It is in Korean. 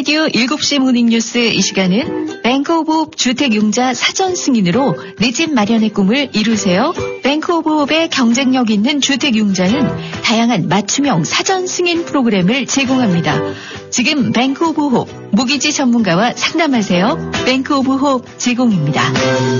라디오 7시 모닝뉴스 이 시간은 뱅크 오브 홉 주택융자 사전 승인으로 내 집 마련의 꿈을 이루세요. 뱅크 오브 홉의 경쟁력 있는 주택융자는 다양한 맞춤형 사전 승인 프로그램을 제공합니다. 지금 뱅크 오브 홉 모기지 전문가와 상담하세요. 뱅크 오브 홉 제공입니다.